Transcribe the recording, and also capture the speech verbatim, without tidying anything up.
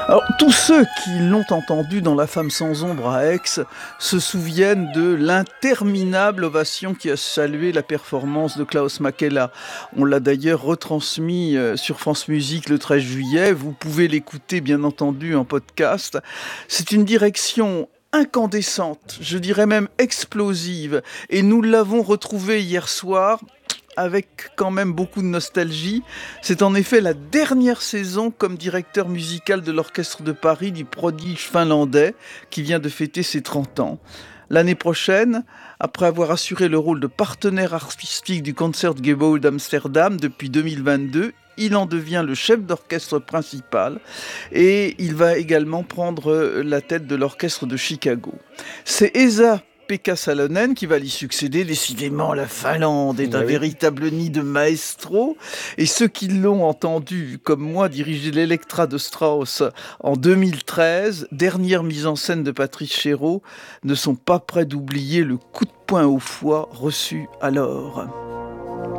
Alors, tous ceux qui l'ont entendu dans La femme sans ombre à Aix se souviennent de l'interminable ovation qui a salué la performance de Klaus Makela. On l'a d'ailleurs retransmis euh, sur France Musique le treize juillet. Vous pouvez l'écouter, bien entendu, en podcast. C'est une direction incandescente, je dirais même explosive. Et nous l'avons retrouvé hier soir avec quand même beaucoup de nostalgie. C'est en effet la dernière saison comme directeur musical de l'Orchestre de Paris du prodige finlandais qui vient de fêter ses trente ans. L'année prochaine, après avoir assuré le rôle de partenaire artistique du Concertgebouw d'Amsterdam depuis deux mille vingt-deux, il en devient le chef d'orchestre principal et il va également prendre la tête de l'orchestre de Chicago. C'est Esa Pekka Salonen qui va l'y succéder. Décidément, la Finlande est un Oui. véritable nid de maestro. Et ceux qui l'ont entendu, comme moi, diriger l'Electra de Strauss en deux mille treize, dernière mise en scène de Patrice Chéreau, ne sont pas prêts d'oublier le coup de poing au foie reçu alors.